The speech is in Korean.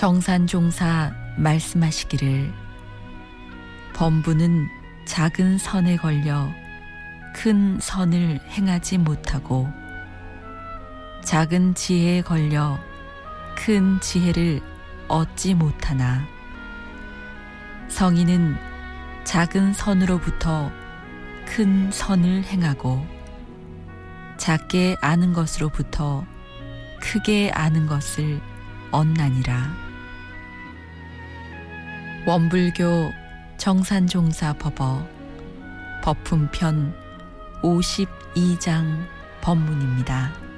정산종사 말씀하시기를 범부는 작은 선에 걸려 큰 선을 행하지 못하고 작은 지혜에 걸려 큰 지혜를 얻지 못하나 성인은 작은 선으로부터 큰 선을 행하고 작게 아는 것으로부터 크게 아는 것을 얻나니라. 원불교 정산종사 법어 법품편 52장 법문입니다.